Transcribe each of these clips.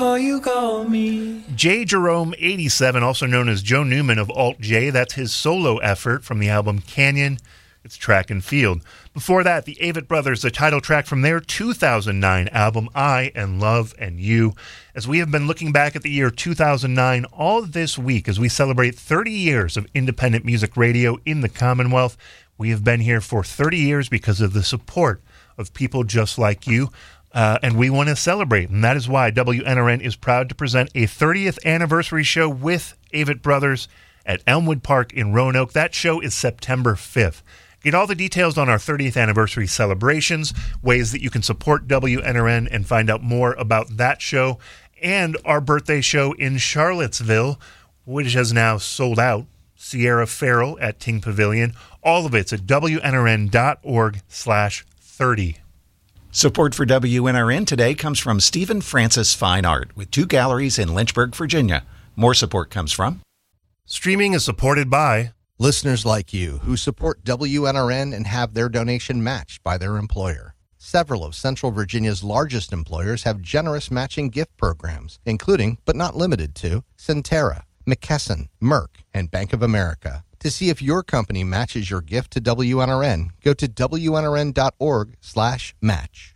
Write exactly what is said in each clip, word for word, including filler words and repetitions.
Oh, you call me. J. Jerome eighty-seven, also known as Joe Newman of Alt J. That's his solo effort from the album Canyon. It's Track and Field. Before that, the Avett Brothers, the title track from their two thousand nine album, I and Love and You. As we have been looking back at the year two thousand nine all this week as we celebrate thirty years of independent music radio in the Commonwealth, we have been here for thirty years because of the support of people just like you. Uh, and we want to celebrate, and that is why W N R N is proud to present a thirtieth anniversary show with Avett Brothers at Elmwood Park in Roanoke. That show is September fifth. Get all the details on our thirtieth anniversary celebrations, ways that you can support W N R N, and find out more about that show, and our birthday show in Charlottesville, which has now sold out. Sierra Farrell at Ting Pavilion. All of it's at W N R N dot org slash thirty. Support for W N R N today comes from Stephen Francis Fine Art, with two galleries in Lynchburg, Virginia. More support comes from... Streaming is supported by... listeners like you who support W N R N and have their donation matched by their employer. Several of Central Virginia's largest employers have generous matching gift programs, including, but not limited to, Centera, McKesson, Merck, and Bank of America. To see if your company matches your gift to W N R N, go to W N R N dot org slash match.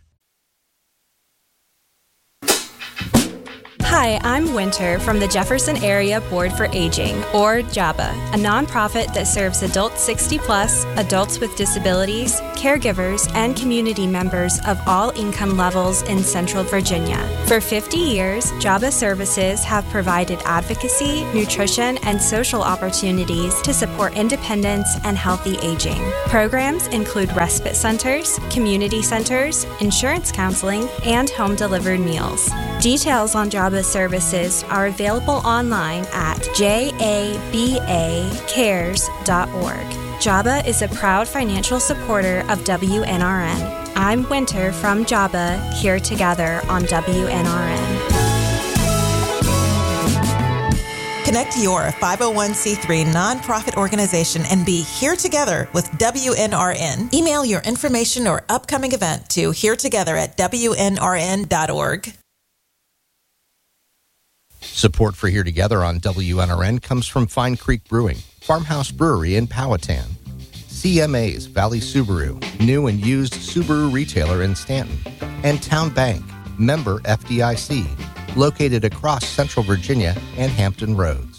Hi, I'm Winter from the Jefferson Area Board for Aging, or JABA, a nonprofit that serves adults sixty plus, adults with disabilities, caregivers, and community members of all income levels in Central Virginia. For fifty years, JABA services have provided advocacy, nutrition, and social opportunities to support independence and healthy aging. Programs include respite centers, community centers, insurance counseling, and home-delivered meals. Details on JABA services are available online at jaba cares dot org. JABA is a proud financial supporter of W N R N. I'm Winter from JABA, here together on W N R N. Connect your five oh one c three nonprofit organization and be here together with W N R N. Email your information or upcoming event to here together at W N R N dot org. Support for Here Together on W N R N comes from Fine Creek Brewing, Farmhouse Brewery in Powhatan, C M A's Valley Subaru, new and used Subaru retailer in Stanton, and Town Bank, member F D I C, located across Central Virginia and Hampton Roads.